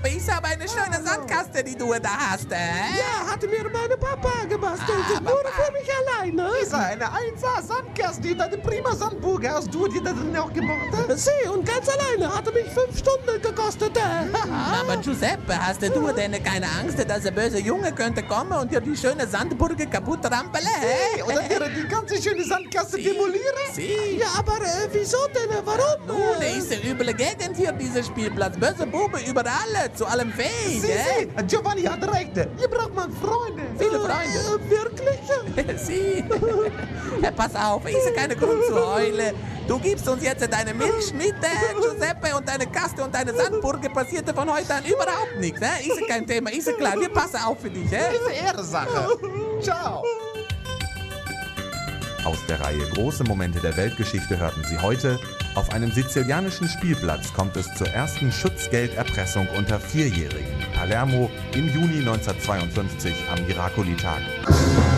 Giuseppe, ich habe eine schöne Sandkaste, die du da hast, Ja, hatte mir meine Papa gebastelt. Nur für mich alleine. Isa, eine 1A Sandkasten, die eine prima Sandburg. Hast du die da drin auch gebaut? Sie, und ganz alleine. Hatte mich 5 Stunden gekostet. Aber Giuseppe, hast du denn keine Angst, dass der böse Junge könnte kommen und dir die schöne Sandburg kaputt rampeln, Oder die ganze schöne Sandkaste demolieren? Sie. Ja, aber wieso denn? Warum? Nun, ist eine üble Gegend hier, dieser Spielplatz. Böse Buben überall, zu allem fähig, Sie, Giovanni hat recht. Ihr braucht mal Freunde. Viele Freunde. Wirklich? Sie. Pass auf, ist keine Grund zu heulen. Du gibst uns jetzt deine Milch mit, Giuseppe, und deine Kaste und deine Sandburg passierte von heute an überhaupt nichts. Ist kein Thema, ist klar. Wir passen auf für dich. Diese Ehrensache. Ciao. Aus der Reihe Große Momente der Weltgeschichte hörten Sie heute: Auf einem sizilianischen Spielplatz kommt es zur ersten Schutzgelderpressung unter Vierjährigen. Palermo im Juni 1952 am Miracoli-Tag.